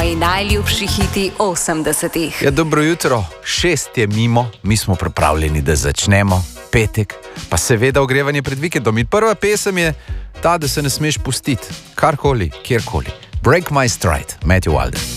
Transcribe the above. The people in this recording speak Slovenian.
Moji najljubši hiti 80-ih. Ja, dobro jutro, 6 je mimo, mi smo pripravljeni, da začnemo. Petek, pa seveda ogrevanje pred vikendom. In prva pesem je ta, da se ne smeš pustiti. Karkoli, kjerkoli. Break My Stride, Matthew Wilder.